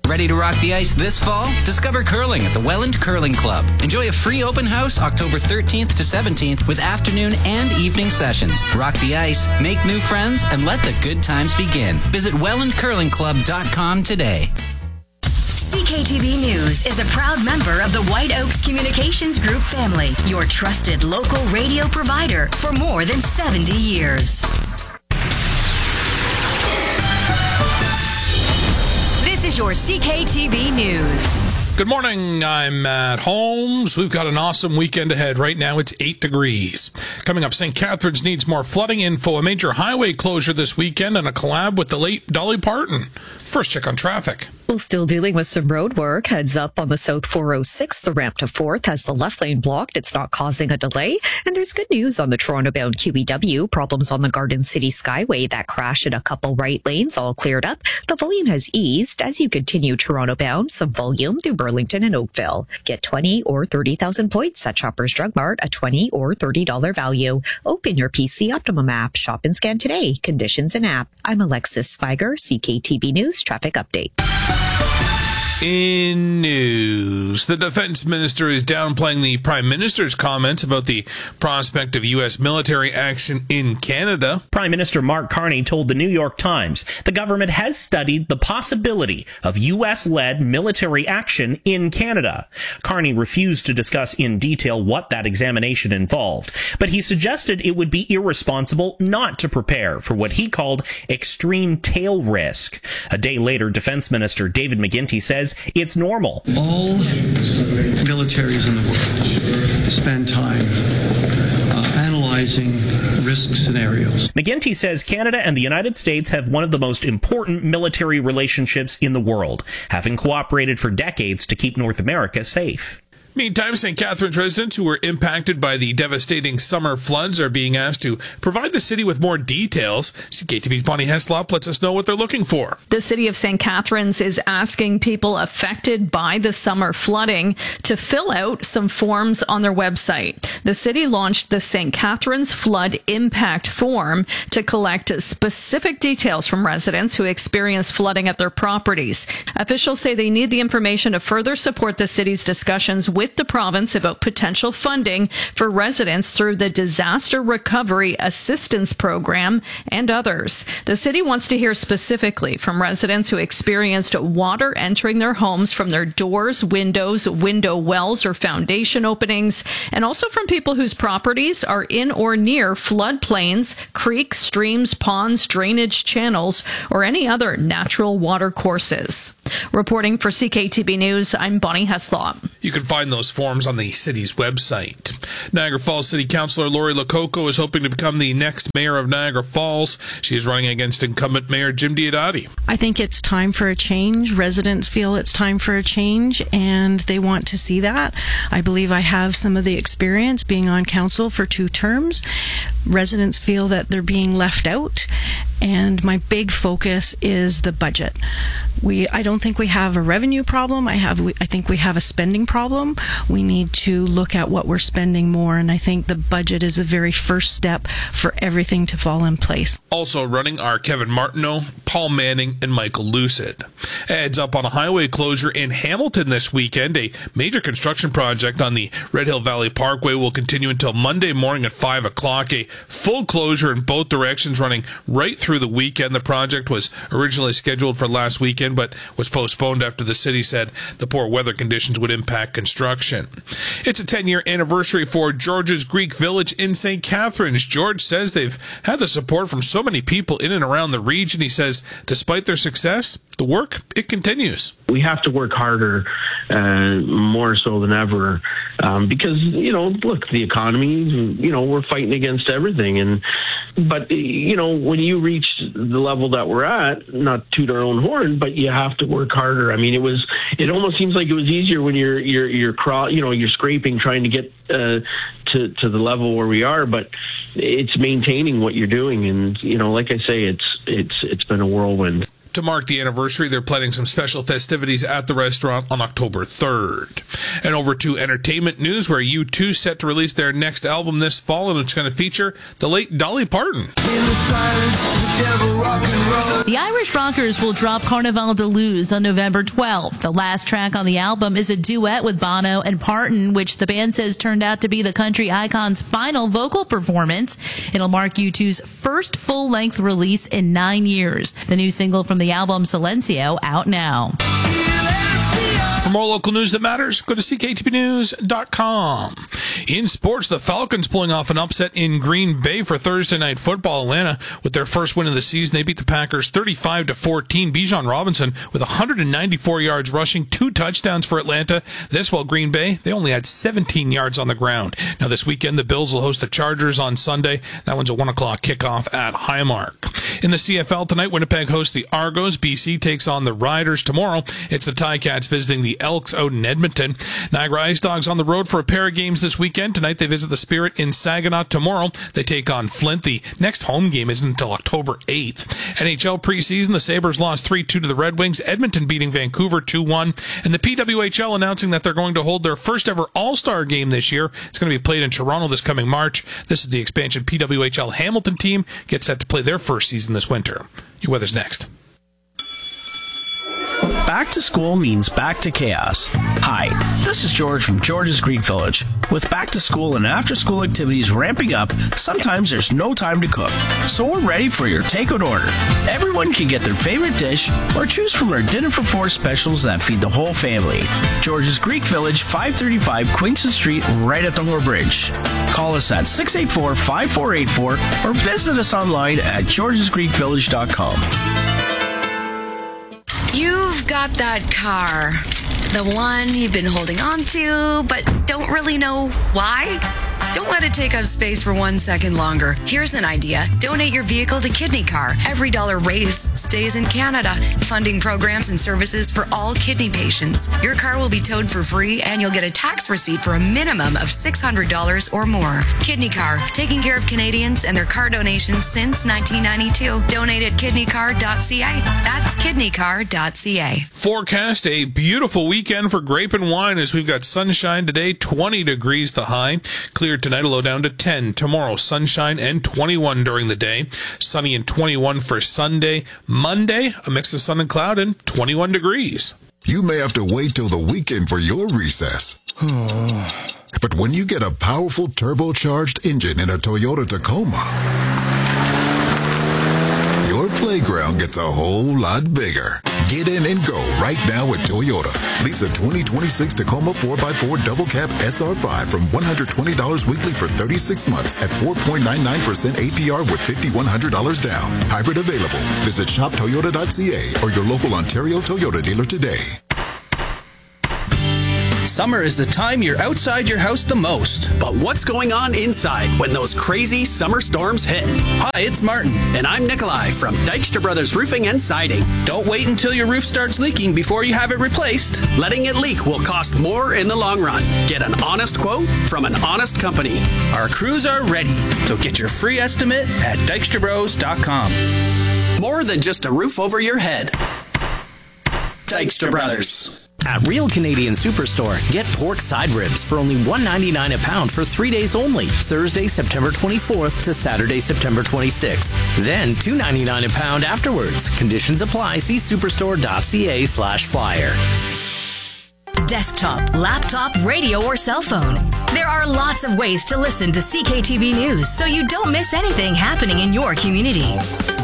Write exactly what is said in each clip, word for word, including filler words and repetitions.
Ready to rock the ice this fall? Discover curling at the Welland Curling Club. Enjoy a free open house October thirteenth to seventeenth with afternoon and evening sessions. Rock the ice, make new friends, and let the good times begin. Visit welland curling club dot com today. C K T V News is a proud member of the White Oaks Communications Group family, your trusted local radio provider for more than seventy years. This is your C K T V News. Good morning, I'm Matt Holmes. We've got an awesome weekend ahead. Right now it's eight degrees. Coming up, Saint Catharines needs more flooding info, a major highway closure this weekend, and a collab with the late Dolly Parton. First check on traffic. Well, still dealing with some road work. Heads up on the South four oh six. The ramp to fourth has the left lane blocked. It's not causing a delay. And there's good news on the Toronto-bound Q E W. Problems on the Garden City Skyway. That crash in a couple right lanes all cleared up. The volume has eased as you continue Toronto-bound. Some volume through Burlington and Oakville. Get twenty or thirty thousand points at Shoppers Drug Mart, a twenty or thirty dollars value. Open your P C Optimum app. Shop and scan today. Conditions and app. I'm Alexis Spiger, C K T V News Traffic Update. In news, the defense minister is downplaying the prime minister's comments about the prospect of U S military action in Canada. Prime Minister Mark Carney told the New York Times the government has studied the possibility of U S-led military action in Canada. Carney refused to discuss in detail what that examination involved, but he suggested it would be irresponsible not to prepare for what he called extreme tail risk. A day later, Defense Minister David McGuinty says it's normal. All militaries in the world spend time uh, analyzing risk scenarios. McGuinty says Canada and the United States have one of the most important military relationships in the world, having cooperated for decades to keep North America safe. Meantime, Saint Catharines residents who were impacted by the devastating summer floods are being asked to provide the city with more details. C K T V's Bonnie Heslop lets us know what they're looking for. The city of Saint Catharines is asking people affected by the summer flooding to fill out some forms on their website. The city launched the Saint Catharines Flood Impact Form to collect specific details from residents who experience flooding at their properties. Officials say they need the information to further support the city's discussions with with the province about potential funding for residents through the Disaster Recovery Assistance Program and others. The city wants to hear specifically from residents who experienced water entering their homes from their doors, windows, window wells, or foundation openings, and also from people whose properties are in or near floodplains, creeks, streams, ponds, drainage channels, or any other natural water courses. Reporting for C K T V News, I'm Bonnie Heslop. You can find those forms on the city's website. Niagara Falls City Councillor Lori Lococo is hoping to become the next mayor of Niagara Falls. She is running against incumbent Mayor Jim Diodati. I think it's time for a change. Residents feel it's time for a change, and they want to see that. I believe I have some of the experience being on council for two terms. Residents feel that they're being left out, and my big focus is the budget. We, I don't think we have a revenue problem. I have, I think we have a spending problem. We need to look at what we're spending more, and I think the budget is the very first step for everything to fall in place. Also running are Kevin Martineau, Paul Manning, and Michael Lucid. Heads up on a highway closure in Hamilton this weekend. A major construction project on the Red Hill Valley Parkway will continue until Monday morning at five o'clock. A full closure in both directions running right through the weekend. The project was originally scheduled for last weekend, but was postponed after the city said the poor weather conditions would impact construction. It's a ten-year anniversary for George's Greek Village in Saint Catharines. George says they've had the support from so many people in and around the region. He says despite their success, the work, it continues. We have to work harder, uh, more so than ever, um, because, you know, look, the economy, you know, we're fighting against everything. And but, you know, when you reach the level that we're at, not toot our own horn, but you have to work harder. I mean, it was, it almost seems like it was easier when you're, you're, you're, crawl, you know, you're scraping, trying to get uh, to, to the level where we are, but it's maintaining what you're doing. And, you know, like I say, it's, it's, it's been a whirlwind. To mark the anniversary, they're planning some special festivities at the restaurant on October third. And over to entertainment news, where U two set to release their next album this fall, and it's going to feature the late Dolly Parton. The Irish Rockers will drop Carnival de Luz on November twelfth. The last track on the album is a duet with Bono and Parton, which the band says turned out to be the country icon's final vocal performance. It'll mark U two's first full-length release in nine years. The new single from the album, Silencio, out now. For more local news that matters, go to C K T B news dot com. In sports, the Falcons pulling off an upset in Green Bay for Thursday Night Football. Atlanta, with their first win of the season, they beat the Packers thirty-five to fourteen. Bijan Robinson with one hundred ninety-four yards rushing, two touchdowns for Atlanta. This while Green Bay, they only had seventeen yards on the ground. Now this weekend, the Bills will host the Chargers on Sunday. That one's a one o'clock kickoff at Highmark. In the C F L tonight, Winnipeg hosts the Argos. B C takes on the Riders tomorrow. It's the Ticats visiting the Elks out in Edmonton. Niagara Ice Dogs on the road for a pair of games this weekend. Tonight they visit the Spirit in Saginaw. Tomorrow they take on Flint. The next home game isn't until October eighth. N H L preseason, the Sabres lost three two to the Red Wings. Edmonton beating Vancouver two one. And the P W H L announcing that they're going to hold their first ever All-Star game this year. It's going to be played in Toronto this coming March. This is the expansion P W H L Hamilton team gets set to play their first season this winter. Your weather's next. Back to school means back to chaos. Hi, this is George from George's Greek Village. With back to school and after school activities ramping up, sometimes there's no time to cook. So we're ready for your takeout order. Everyone can get their favorite dish or choose from our Dinner for Four specials that feed the whole family. George's Greek Village, five thirty-five Queenston Street, right at the Lower Bridge. Call us at six eight four, five four eight four or visit us online at georges greek village dot com. You've got that car, the one you've been holding on to, but don't really know why. Don't let it take up space for one second longer. Here's an idea. Donate your vehicle to Kidney Car. Every dollar raised stays in Canada, funding programs and services for all kidney patients. Your car will be towed for free, and you'll get a tax receipt for a minimum of six hundred dollars or more. Kidney Car, taking care of Canadians and their car donations since nineteen ninety-two. Donate at kidney car dot c a. That's kidney car dot c a. Forecast a beautiful weekend for grape and wine as we've got sunshine today, twenty degrees the high. Clear tonight, a low down to ten. Tomorrow, sunshine and twenty-one during the day. Sunny and twenty-one for Sunday. Monday, a mix of sun and cloud and twenty-one degrees. You may have to wait till the weekend for your recess. But when you get a powerful turbocharged engine in a Toyota Tacoma, your playground gets a whole lot bigger. Get in and go right now at Toyota. Lease a twenty twenty-six Tacoma four by four Double Cab S R five from one hundred twenty dollars weekly for thirty-six months at four point nine nine percent A P R with five thousand one hundred dollars down. Hybrid available. Visit shop toyota dot c a or your local Ontario Toyota dealer today. Summer is the time you're outside your house the most. But what's going on inside when those crazy summer storms hit? Hi, it's Martin, and I'm Nikolai from Dykstra Brothers Roofing and Siding. Don't wait until your roof starts leaking before you have it replaced. Letting it leak will cost more in the long run. Get an honest quote from an honest company. Our crews are ready, so get your free estimate at dykstra bros dot com. More than just a roof over your head. Dykstra Brothers. At Real Canadian Superstore, get pork side ribs for only one ninety-nine a pound for three days only, Thursday, September twenty-fourth to Saturday, September twenty-sixth. Then two ninety-nine a pound afterwards. Conditions apply. See superstore dot c a slash flyer. Desktop, laptop, radio, or cell phone. There are lots of ways to listen to C K T B News so you don't miss anything happening in your community.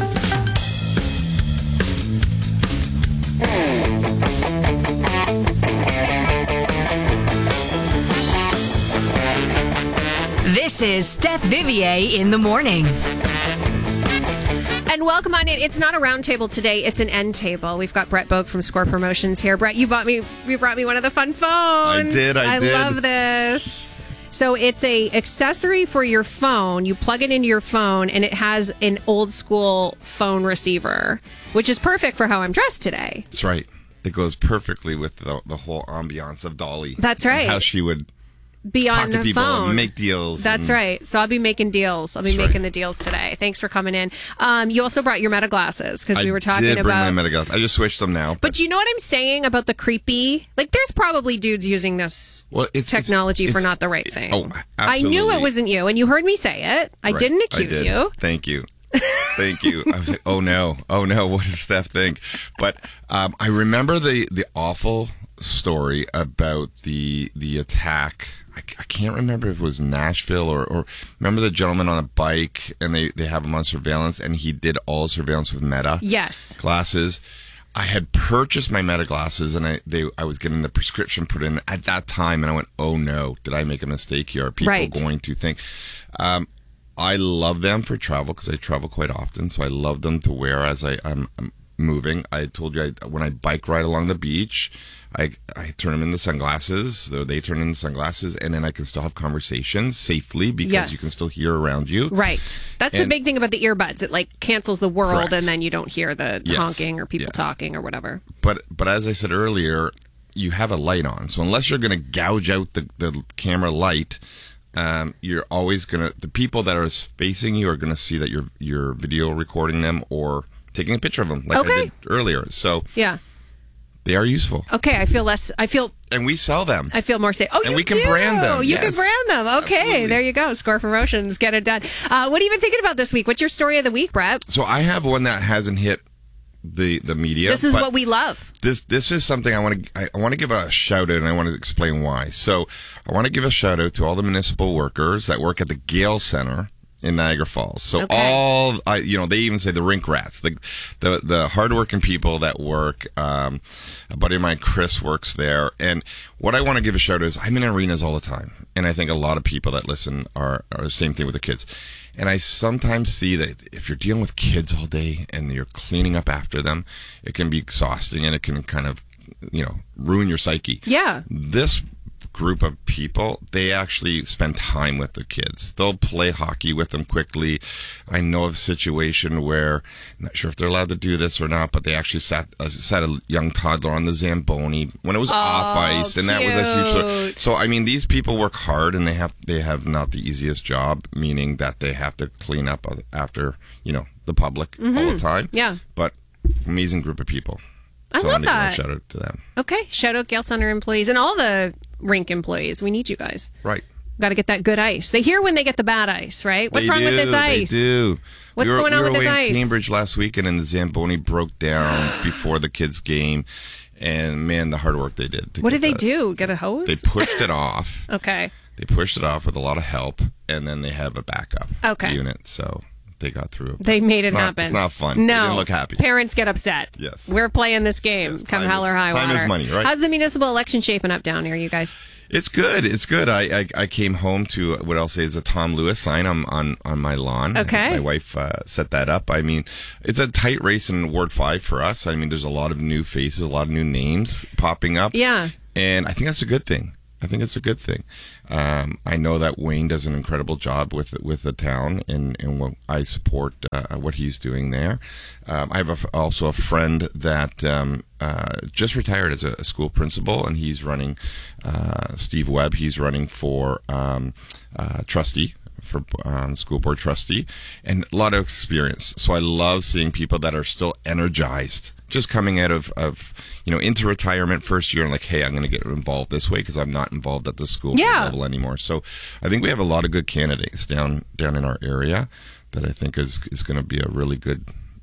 This is Steph Vivier in the morning. And welcome on in. It's not a round table today. It's an end table. We've got Brett Boak from Score Promotions here. Brett, you bought me. You brought me one of the fun phones. I did. I, I did. I love this. So it's a accessory for your phone. You plug it into your phone, and it has an old school phone receiver, which is perfect for how I'm dressed today. That's right. It goes perfectly with the, the whole ambiance of Dolly. That's right. How she would be talk on to the people, phone. make deals. That's and- right. So I'll be making deals. I'll be That's making right. the deals today. Thanks for coming in. Um, you also brought your Meta glasses because we I were talking did bring about. my Meta glasses. I just switched them now. But do you know what I'm saying about the creepy? Like, there's probably dudes using this Well, it's technology it's, for it's, not the right thing. Oh, I knew it absolutely. wasn't you, and you heard me say it. I Right. didn't I accuse did. you. Thank you. Thank you. I was like, oh no, oh no, what does Steph think? But um, I remember the, the awful story about the the attack. I, I can't remember if it was Nashville or, or remember the gentleman on a bike and they, they have him on surveillance and he did all surveillance with Meta Yes. glasses. I had purchased my Meta glasses and I they I was getting the prescription put in at that time and I went, oh no, did I make a mistake here? Are people Right. going to think? Um, I love them for travel because I travel quite often, so I love them to wear as I, I'm, I'm moving. I told you I, when I bike ride along the beach, I I turn them into sunglasses. So they turn into sunglasses, and then I can still have conversations safely because Yes. you can still hear around you. Right. That's the And- big thing about the earbuds. It like cancels the world, Correct. and then you don't hear the Yes. honking or people Yes. talking or whatever. But but as I said earlier, you have a light on, so unless you're going to gouge out the the camera light. Um, you're always gonna the people that are facing you are gonna see that you're you're video recording them or taking a picture of them, like Okay. I did earlier. So Yeah. they are useful, Okay. I feel less. I feel. and we sell them. I feel more safe. Oh, And you we can do. brand them, You yes. can brand them. Okay, Absolutely. there you go. Score Promotions, get it done. Uh, what are you even thinking about this week? What's your story of the week, Brett? So I have one that hasn't hit the the media. This is but what we love. This this is something I want to I, I want to give a shout out, and I want to explain why. So I want to give a shout out to all the municipal workers that work at the Gale Center in Niagara Falls. So Okay. all I you know they even say the rink rats, the the the hardworking people that work. Um, a buddy of mine, Chris, works there, and what I want to give a shout out is I'm in arenas all the time, and I think a lot of people that listen are are the same thing with the kids. And I sometimes see that if you're dealing with kids all day and you're cleaning up after them, it can be exhausting and it can kind of, you know, ruin your psyche. Yeah. This group of people, they actually spend time with the kids. They'll play hockey with them quickly. I know of a situation where, I'm not sure if they're allowed to do this or not, but they actually sat uh, sat a young toddler on the Zamboni when it was Oh, off ice, and that was a huge. cute. So I mean, these people work hard, and they have they have not the easiest job, meaning that they have to clean up after you know the public all Mhm. the time. Yeah. But amazing group of people. I so love I'm gonna that. give a shout out to them. Okay. Shout out Gale Center employees and all the rink employees. We need you guys. Right. Got to get that good ice. They hear when they get the bad ice, right? What's They wrong with do, this ice? They do. What's we were, going on we were with this away in ice? Cambridge last weekend, and the Zamboni broke down before the kids' game. And man, the hard work they did. to What get did they that- do? Get a hose? They pushed it off. Okay. They pushed it off with a lot of help, and then they have a backup Okay. unit. So they got through. They made It's it not- happen. It's not fun. No. They didn't look happy. Parents get upset. Yes. We're playing this game. Come time hell is- or high time water. is money, right? How's the municipal election shaping up down here, you guys? It's good. It's good. I, I I came home to what I'll say is a Tom Lewis sign on on, on my lawn. Okay. My wife uh, set that up. I mean, it's a tight race in Ward Five for us. I mean, there's a lot of new faces, a lot of new names popping up. Yeah. And I think that's a good thing. I think it's a good thing. Um, I know that Wayne does an incredible job with with the town, and, and what I support uh, what he's doing there. Um, I have a f also a friend that um, uh, just retired as a, a school principal, and he's running, uh, Steve Webb, he's running for um, uh, trustee, for um, school board trustee, and a lot of experience. So I love seeing people that are still energized, just coming out of, of you know, into retirement first year and like, hey, I'm going to get involved this way because I'm not involved at the school board Yeah. level anymore. So I think we have a lot of good candidates down down in our area that I think is is going to be a really good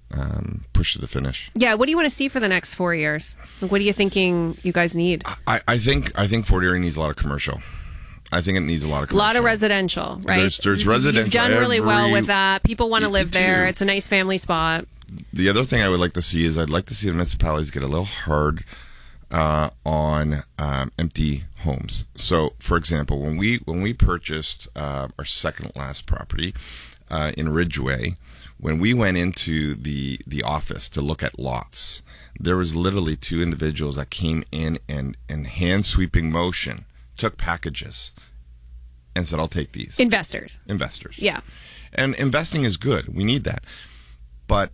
um, push to the finish. Yeah, what do you want to see for the next four years? Like, what are you thinking you guys need? I, I think I think Fort Erie needs a lot of commercial. I think it needs a lot of A commercial. lot of residential, right? There's- there's You- residential You've done really well every- with that. People want to You- live you there. do. It's a nice family spot. The other thing I would like to see is I'd like to see the municipalities get a little hard uh, on um, empty homes. So, for example, when we when we purchased uh, our second last property uh, in Ridgeway, when we went into the the office to look at lots, there was literally two individuals that came in and in hand sweeping motion took packages and said, "I'll take these." Investors. Investors. Yeah. And investing is good. We need that. But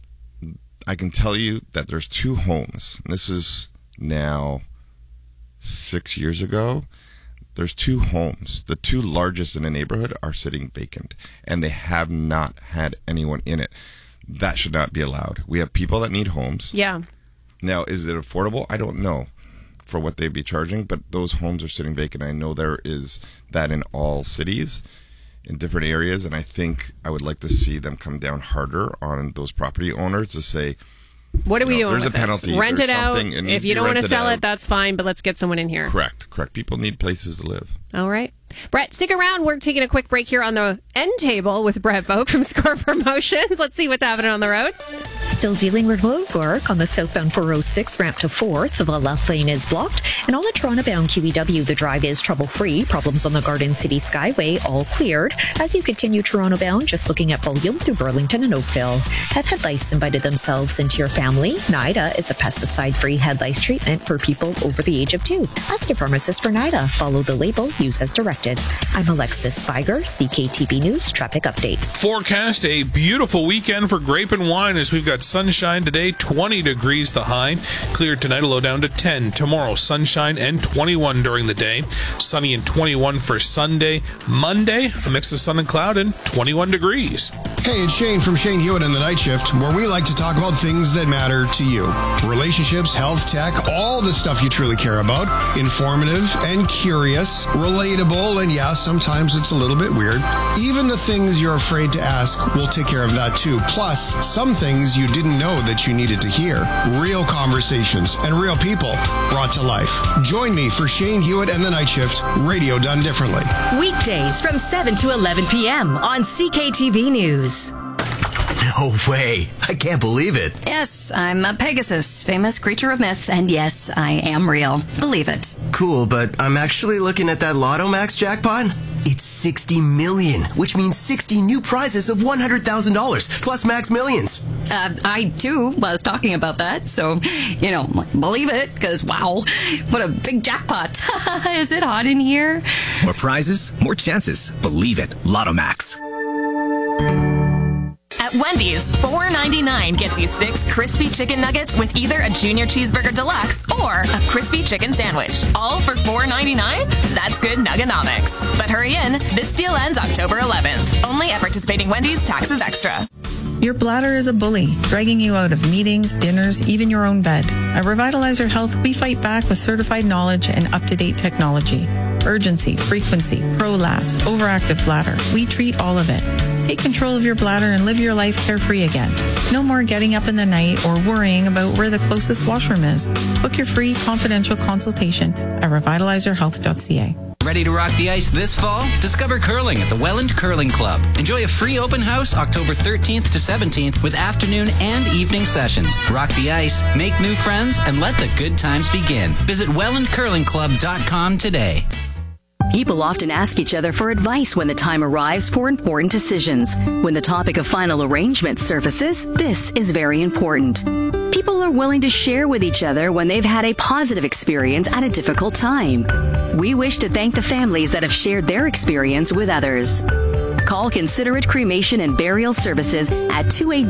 I can tell you that there's two homes. And this is now six years ago. there's two homes. The two largest in the neighborhood are sitting vacant, and they have not had anyone in it. That should not be allowed. We have people that need homes. Yeah. Now, is it affordable? I don't know for what they'd be charging, but those homes are sitting vacant. I know there is that in all cities, in different areas, and I think I would like to see them come down harder on those property owners to say, what are we you know, doing there's with a penalty this? Rent or it out. something. It needs If to you be don't want to rented sell out. it, that's fine, but let's get someone in here. Correct, correct. People need places to live. All right. Brett, stick around. We're taking a quick break here on the end table with Brett Vogt from Score Promotions. Let's see what's happening on the roads. Still dealing with road work on the southbound four oh six ramp to fourth. The left lane is blocked. And on the Toronto-bound Q E W, the drive is trouble-free. Problems on the Garden City Skyway all cleared. As you continue Toronto-bound, just looking at volume through Burlington and Oakville. Have head lice invited themselves into your family? NIDA is a pesticide-free head lice treatment for people over the age of two. Ask your pharmacist for NIDA. Follow the label. Use as directed. I'm Alexis Feiger, C K T V News Traffic Update. Forecast a beautiful weekend for grape and wine as we've got sunshine today, twenty degrees the high. Clear tonight, a low down to ten. Tomorrow, sunshine and twenty-one during the day. Sunny and twenty-one for Sunday. Monday, a mix of sun and cloud and twenty-one degrees. Hey, it's Shane from Shane Hewitt and the Night Shift, where we like to talk about things that matter to you. Relationships, health, tech, all the stuff you truly care about. Informative and curious, relatable, and yeah, sometimes it's a little bit weird. Even the things you're afraid to ask, we'll take care of that too. Plus, some things you didn't know that you needed to hear. Real conversations and real people brought to life. Join me for Shane Hewitt and the Night Shift, radio done differently. Weekdays from seven to eleven p.m. on C K T V News. No way. I can't believe it. Yes, I'm a Pegasus, famous creature of myth, and yes, I am real. Believe it. Cool, but I'm actually looking at that Lotto Max jackpot. It's sixty million, which means sixty new prizes of one hundred thousand dollars, plus Max Millions. Uh, I, too, was talking about that, so, you know, believe it, because, wow, what a big jackpot. Is it hot in here? More prizes, more chances. Believe it. Lotto Max. At Wendy's, four ninety-nine gets you six crispy chicken nuggets with either a Junior Cheeseburger Deluxe or a crispy chicken sandwich. All for four ninety-nine? That's good nuggonomics. But hurry in, this deal ends October eleventh. Only at participating Wendy's, taxes extra. Your bladder is a bully, dragging you out of meetings, dinners, even your own bed. At Revitalizer Health, we fight back with certified knowledge and up-to-date technology. Urgency, frequency, prolapse, overactive bladder. We treat all of it. Take control of your bladder and live your life carefree again. No more getting up in the night or worrying about where the closest washroom is. Book your free confidential consultation at revitalizer health dot c a. Ready to rock the ice this fall? Discover curling at the Welland Curling Club. Enjoy a free open house October thirteenth to seventeenth with afternoon and evening sessions. Rock the ice, make new friends, and let the good times begin. Visit welland curling club dot com today. People often ask each other for advice when the time arrives for important decisions. When the topic of final arrangement surfaces, this is very important. People are willing to share with each other when they've had a positive experience at a difficult time. We wish to thank the families that have shared their experience with others. Call Considerate Cremation and Burial Services at two eight